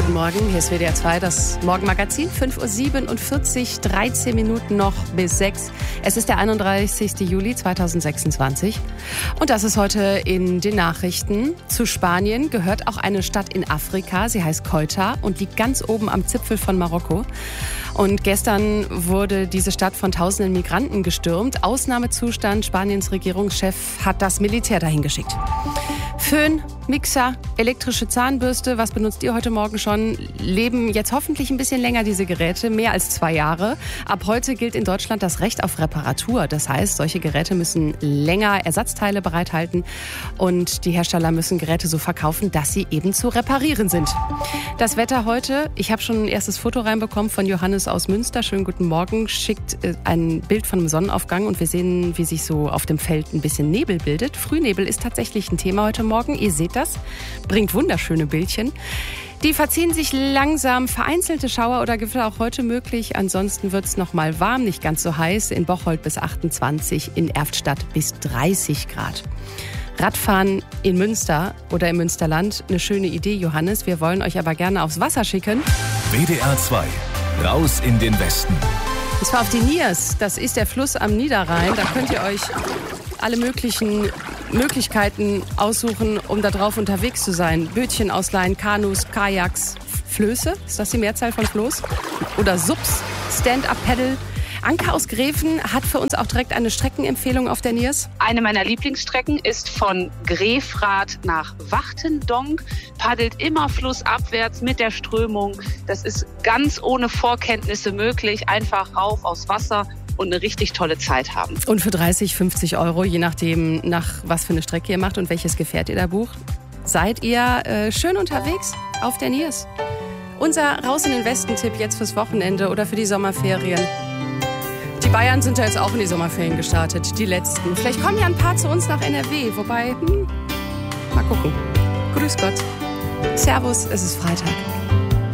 guten Morgen. Hier ist WDR 2, das Morgenmagazin. 5:47 Uhr, 13 Minuten noch bis 6. Es ist der 31. Juli 2026. Und das ist heute in den Nachrichten. Zu Spanien gehört auch eine Stadt in Afrika. Sie heißt Ceuta und liegt ganz oben am Zipfel von Marokko. Und gestern wurde diese Stadt von tausenden Migranten gestürmt. Ausnahmezustand. Spaniens Regierungschef hat das Militär dahin geschickt. Föhn, Mixer, elektrische Zahnbürste, was benutzt ihr heute Morgen schon? Leben jetzt hoffentlich ein bisschen länger diese Geräte, mehr als 2 Jahre. Ab heute gilt in Deutschland das Recht auf Reparatur. Das heißt, solche Geräte müssen länger Ersatzteile bereithalten und die Hersteller müssen Geräte so verkaufen, dass sie eben zu reparieren sind. Das Wetter heute, ich habe schon ein erstes Foto reinbekommen von Johannes aus Münster. Schönen guten Morgen, schickt ein Bild von einem Sonnenaufgang und wir sehen, wie sich so auf dem Feld ein bisschen Nebel bildet. Frühnebel ist tatsächlich ein Thema heute Morgen. Ihr seht das, bringt wunderschöne Bildchen. Die verziehen sich langsam, vereinzelte Schauer oder Gewitter auch heute möglich. Ansonsten wird es noch mal warm, nicht ganz so heiß. In Bocholt bis 28, in Erftstadt bis 30 Grad. Radfahren in Münster oder im Münsterland, eine schöne Idee, Johannes. Wir wollen euch aber gerne aufs Wasser schicken. WDR 2, raus in den Westen. Und zwar auf die Niers, das ist der Fluss am Niederrhein. Da könnt ihr euch alle möglichen Möglichkeiten aussuchen, um da drauf unterwegs zu sein. Bötchen ausleihen, Kanus, Kajaks, Flöße, ist das die Mehrzahl von Floß? Oder Subs, Stand-Up-Paddle. Anke aus Gräfen hat für uns auch direkt eine Streckenempfehlung auf der Niers. Eine meiner Lieblingsstrecken ist von Grefrath nach Wachtendonk. Paddelt immer flussabwärts mit der Strömung. Das ist ganz ohne Vorkenntnisse möglich. Einfach rauf aufs Wasser und eine richtig tolle Zeit haben. Und für 30, 50 Euro, je nachdem, nach was für eine Strecke ihr macht und welches Gefährt ihr da bucht, seid ihr schön unterwegs auf der Niers. Unser Raus in den Westen-Tipp jetzt fürs Wochenende oder für die Sommerferien. Die Bayern sind ja jetzt auch in die Sommerferien gestartet, die letzten. Vielleicht kommen ja ein paar zu uns nach NRW, wobei, mal gucken. Grüß Gott. Servus, es ist Freitag.